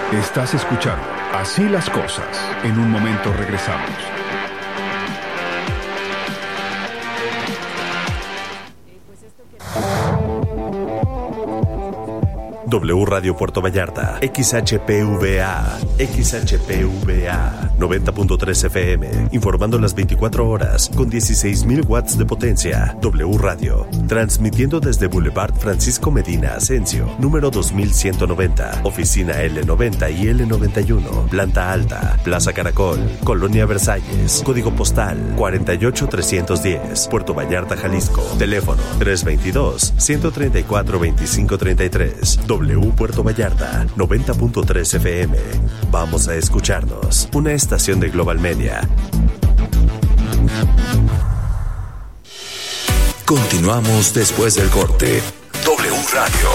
Estás escuchando Así las Cosas. En un momento regresamos. W Radio Puerto Vallarta, XHPVA 90.3 FM, informando las 24 horas con 16,000 watts de potencia. W Radio, transmitiendo desde Boulevard Francisco Medina Asensio, número 2190, oficina L90 y L91, planta alta, Plaza Caracol, Colonia Versalles, código postal 48310, Puerto Vallarta, Jalisco, teléfono 322-134-2533. W Puerto Vallarta, 90.3 FM. Vamos a escucharnos. Una estación de Global Media. Continuamos después del corte. W Radio.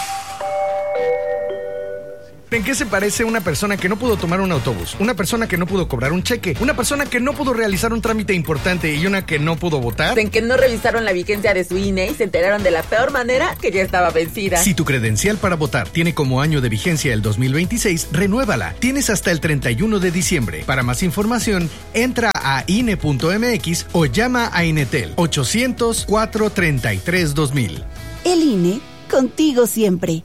¿En qué se parece una persona que no pudo tomar un autobús? Una persona que no pudo cobrar un cheque, una persona que no pudo realizar un trámite importante y una que no pudo votar. En que no revisaron la vigencia de su INE y se enteraron de la peor manera que ya estaba vencida. Si tu credencial para votar tiene como año de vigencia el 2026, renuévala. Tienes hasta el 31 de diciembre. Para más información, entra a INE.mx o llama a Inetel 800-433-2000. El INE, contigo siempre.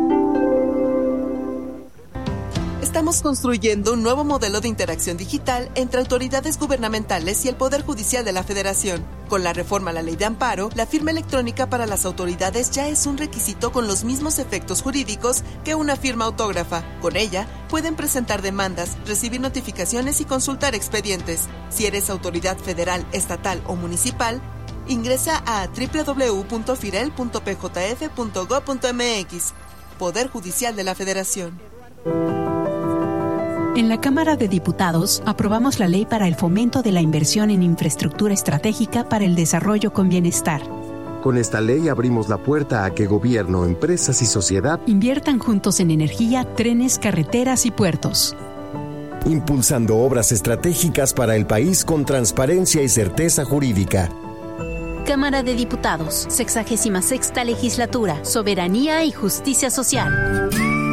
Estamos construyendo un nuevo modelo de interacción digital entre autoridades gubernamentales y el Poder Judicial de la Federación. Con la reforma a la Ley de Amparo, la firma electrónica para las autoridades ya es un requisito con los mismos efectos jurídicos que una firma autógrafa. Con ella, pueden presentar demandas, recibir notificaciones y consultar expedientes. Si eres autoridad federal, estatal o municipal, ingresa a www.firel.pjf.gov.mx. Poder Judicial de la Federación. En la Cámara de Diputados aprobamos la Ley para el Fomento de la Inversión en Infraestructura Estratégica para el Desarrollo con Bienestar. Con esta ley abrimos la puerta a que gobierno, empresas y sociedad inviertan juntos en energía, trenes, carreteras y puertos. Impulsando obras estratégicas para el país con transparencia y certeza jurídica. Cámara de Diputados, 66ª Legislatura, Soberanía y Justicia Social.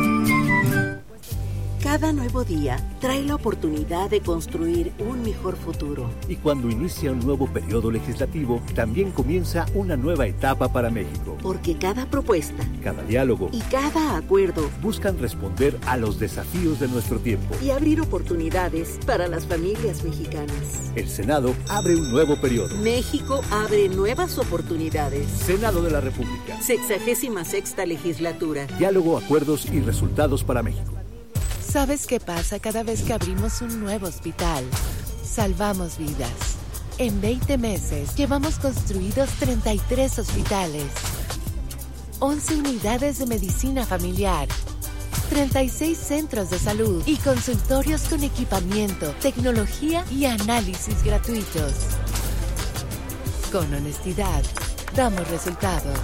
Cada nuevo día trae la oportunidad de construir un mejor futuro. Y cuando inicia un nuevo periodo legislativo, también comienza una nueva etapa para México. Porque cada propuesta, cada diálogo y cada acuerdo buscan responder a los desafíos de nuestro tiempo y abrir oportunidades para las familias mexicanas. El Senado abre un nuevo periodo. México abre nuevas oportunidades. Senado de la República. 66ª Legislatura. Diálogo, acuerdos y resultados para México. ¿Sabes qué pasa cada vez que abrimos un nuevo hospital? Salvamos vidas. En 20 meses llevamos construidos 33 hospitales, 11 unidades de medicina familiar, 36 centros de salud y consultorios con equipamiento, tecnología y análisis gratuitos. Con honestidad, damos resultados.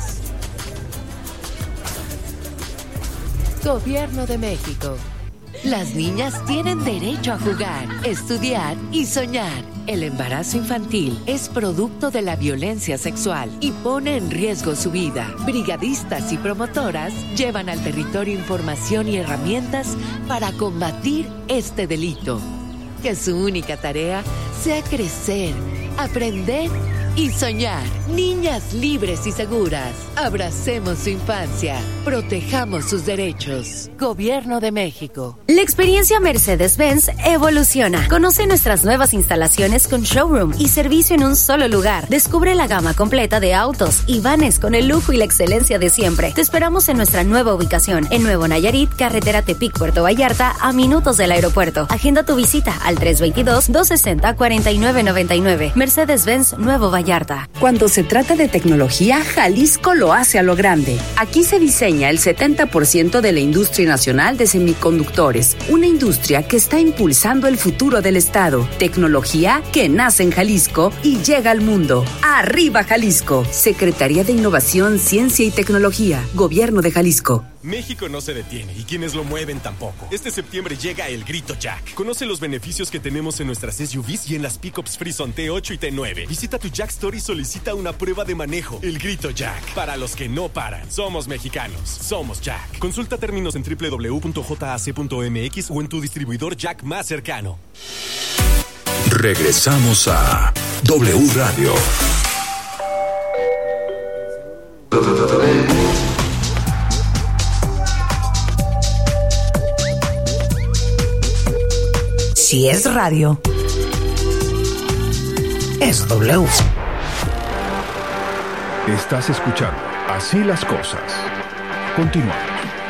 Gobierno de México. Las niñas tienen derecho a jugar, estudiar y soñar. El embarazo infantil es producto de la violencia sexual y pone en riesgo su vida. Brigadistas y promotoras llevan al territorio información y herramientas para combatir este delito. Que su única tarea sea crecer, aprender y soñar. Niñas libres y seguras. Abracemos su infancia. Protejamos sus derechos. Gobierno de México. La experiencia Mercedes-Benz evoluciona. Conoce nuestras nuevas instalaciones con showroom y servicio en un solo lugar. Descubre la gama completa de autos y vanes con el lujo y la excelencia de siempre. Te esperamos en nuestra nueva ubicación, en Nuevo Nayarit, carretera Tepic, Puerto Vallarta, a minutos del aeropuerto. Agenda tu visita al 322-260-4999. Mercedes-Benz Nuevo Vallarta. Cuando se trata de tecnología, Jalisco lo hace a lo grande. Aquí se diseña el 70% de la industria nacional de semiconductores, una industria que está impulsando el futuro del estado. Tecnología que nace en Jalisco y llega al mundo. ¡Arriba Jalisco! Secretaría de Innovación, Ciencia y Tecnología, Gobierno de Jalisco. México no se detiene y quienes lo mueven tampoco. Este septiembre llega el Grito Jack. Conoce los beneficios que tenemos en nuestras SUVs y en las pickups Frison T8 y T9. Visita tu Jack Store y solicita una prueba de manejo. El Grito Jack. Para los que no paran. Somos mexicanos. Somos Jack. Consulta términos en www.jac.mx o en tu distribuidor Jack más cercano. Regresamos a W Radio. Si es radio, es W. Estás escuchando Así las Cosas. Continuamos.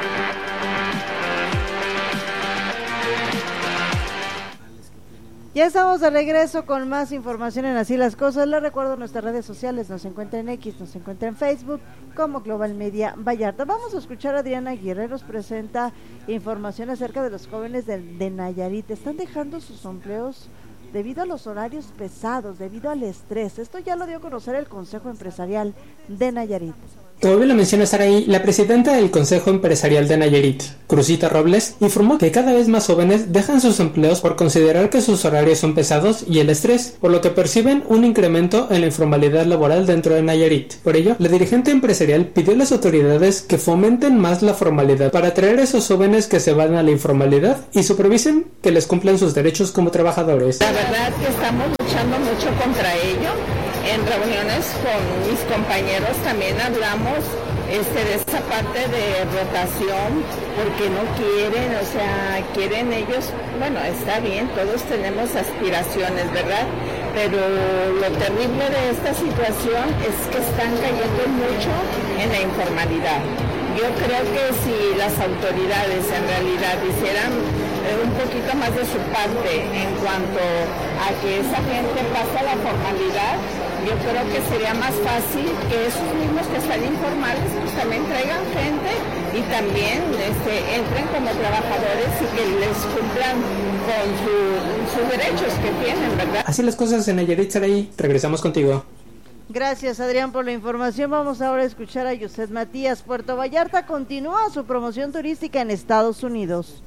Ya estamos de regreso con más información en Así las Cosas. Les recuerdo nuestras redes sociales, nos encuentra en X, nos encuentra en Facebook como Global Media Vallarta. Vamos a escuchar a Adriana Aguirre, nos presenta información acerca de los jóvenes de Nayarit. Están dejando sus empleos debido a los horarios pesados, debido al estrés. Esto ya lo dio a conocer el Consejo Empresarial de Nayarit. Como bien lo menciona Saraí, la presidenta del Consejo Empresarial de Nayarit, Cruzita Robles, informó que cada vez más jóvenes dejan sus empleos por considerar que sus horarios son pesados y el estrés, por lo que perciben un incremento en la informalidad laboral dentro de Nayarit. Por ello, la dirigente empresarial pidió a las autoridades que fomenten más la formalidad para atraer a esos jóvenes que se van a la informalidad y supervisen que les cumplan sus derechos como trabajadores. La verdad que estamos luchando mucho contra ello. En reuniones con mis compañeros también hablamos de esa parte de rotación, porque no quieren, o sea, quieren ellos, bueno, está bien, todos tenemos aspiraciones, ¿verdad? Pero lo terrible de esta situación es que están cayendo mucho en la informalidad. Yo creo que si las autoridades en realidad hicieran un poquito más de su parte en cuanto a que esa gente pase a la formalidad, yo creo que sería más fácil que esos mismos que están informales pues también traigan gente y también entren como trabajadores y que les cumplan con sus derechos que tienen, ¿verdad? Así las cosas en Nayarit, Saraí. Regresamos contigo. Gracias, Adrián, por la información. Vamos ahora a escuchar a Yuset Matías. Puerto Vallarta continúa su promoción turística en Estados Unidos.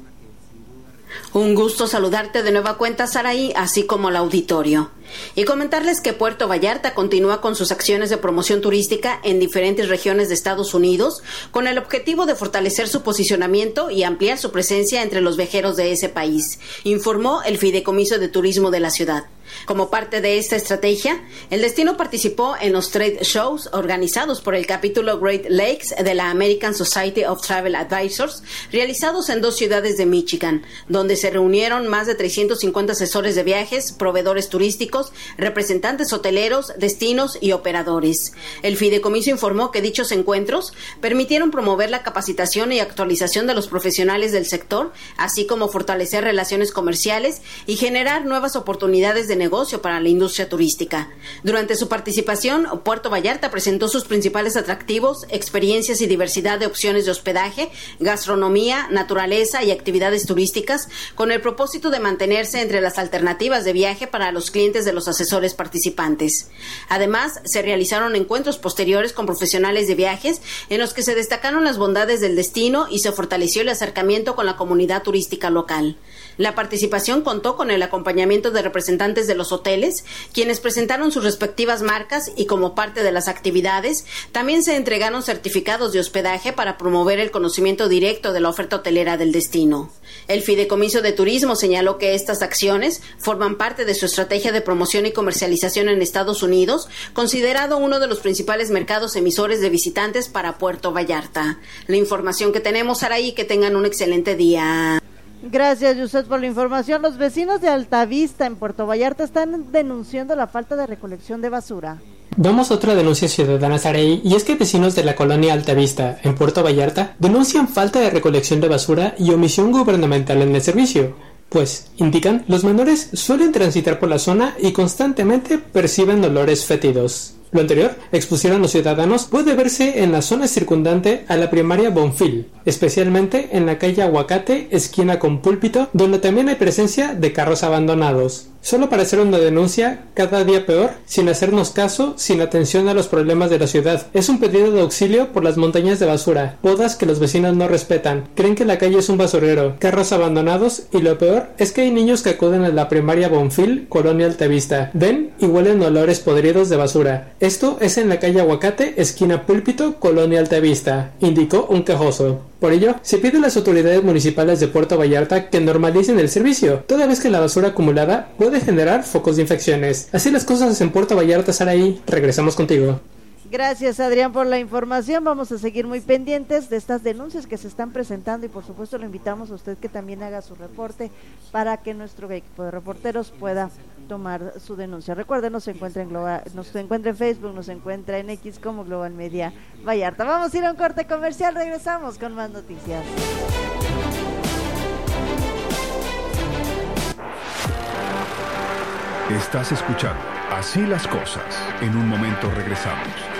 Un gusto saludarte de nueva cuenta, Saraí, así como al auditorio. Y comentarles que Puerto Vallarta continúa con sus acciones de promoción turística en diferentes regiones de Estados Unidos, con el objetivo de fortalecer su posicionamiento y ampliar su presencia entre los viajeros de ese país, informó el Fideicomiso de Turismo de la ciudad. Como parte de esta estrategia, el destino participó en los trade shows organizados por el capítulo Great Lakes de la American Society of Travel Advisors, realizados en 2 ciudades de Michigan, donde se reunieron más de 350 asesores de viajes, proveedores turísticos, representantes hoteleros, destinos y operadores. El fideicomiso informó que dichos encuentros permitieron promover la capacitación y actualización de los profesionales del sector, así como fortalecer relaciones comerciales y generar nuevas oportunidades de negocio para la industria turística. Durante su participación, Puerto Vallarta presentó sus principales atractivos, experiencias y diversidad de opciones de hospedaje, gastronomía, naturaleza y actividades turísticas, con el propósito de mantenerse entre las alternativas de viaje para los clientes de los asesores participantes. Además, se realizaron encuentros posteriores con profesionales de viajes en los que se destacaron las bondades del destino y se fortaleció el acercamiento con la comunidad turística local. La participación contó con el acompañamiento de representantes de los hoteles, quienes presentaron sus respectivas marcas y como parte de las actividades, también se entregaron certificados de hospedaje para promover el conocimiento directo de la oferta hotelera del destino. El Fideicomiso de Turismo señaló que estas acciones forman parte de su estrategia de promoción y comercialización en Estados Unidos, considerado uno de los principales mercados emisores de visitantes para Puerto Vallarta. La información que tenemos, Saraí, que tengan un excelente día. Gracias, Yuset, por la información. Los vecinos de Altavista en Puerto Vallarta están denunciando la falta de recolección de basura. Vamos a otra denuncia ciudadana, Saraí, y es que vecinos de la colonia Altavista, en Puerto Vallarta, denuncian falta de recolección de basura y omisión gubernamental en el servicio. Pues, indican, los menores suelen transitar por la zona y constantemente perciben olores fétidos. Lo anterior, expusieron los ciudadanos, puede verse en la zona circundante a la primaria Bonfil, especialmente en la calle Aguacate, esquina con Púlpito, donde también hay presencia de carros abandonados. solo para hacer una denuncia, cada día peor, sin hacernos caso, sin atención a los problemas de la ciudad. Es un pedido de auxilio por las montañas de basura, podas que los vecinos no respetan, creen que la calle es un basurero, carros abandonados y lo peor es que hay niños que acuden a la primaria Bonfil, Colonia Altavista, ven y huelen olores podridos de basura. Esto es en la calle Aguacate, esquina Púlpito, Colonia Altavista, indicó un quejoso. Por ello, se pide a las autoridades municipales de Puerto Vallarta que normalicen el servicio, toda vez que la basura acumulada puede generar focos de infecciones. Así las cosas en Puerto Vallarta, Saraí. Regresamos contigo. Gracias, Adrián, por la información. Vamos a seguir muy pendientes de estas denuncias que se están presentando y por supuesto lo invitamos a usted que también haga su reporte para que nuestro equipo de reporteros pueda tomar su denuncia. Recuerden, nos encuentra en Facebook, nos encuentra en X como Global Media Vallarta. Vamos a ir a un corte comercial, regresamos con más noticias. Estás escuchando Así las cosas. En un momento regresamos.